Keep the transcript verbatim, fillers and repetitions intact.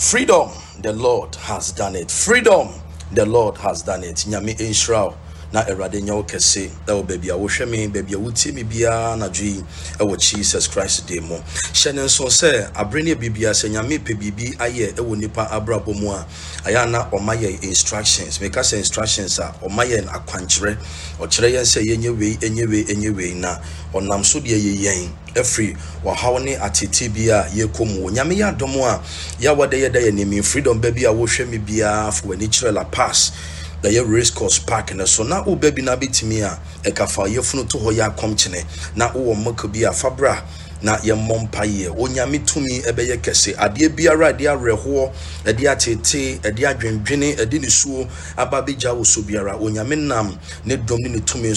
Freedom, the Lord has done it. Freedom, the Lord has done it. Nyame Israel. Na erade nyawo kese ewo baby a wo hweme baby a wuti mi bia na dwi ewo Jesus Christ dey mo hyene so se abrene bibia se nyame pe bibi aye ewo nipa abrabo mu a aya na omaye instructions make us instructions a omaye na akwankyere o kire yen se yenye we enye we enye we na onam so de ye yen every wa hawne atete bia ye komu nyame ya domo a ya wade ye da ye nimi freedom baby a wo hweme bia fo ani kire la pass the year race course park and so now baby na bitimi a ekafa yefunu to ho ya komchene na wo mako bi a fabra na ye mompaye onyame tumi ebeye kese ade biara de areho ade atete ade adwendwene ade nisuo ababeja wo so biara onyame nam ne dom ne tumi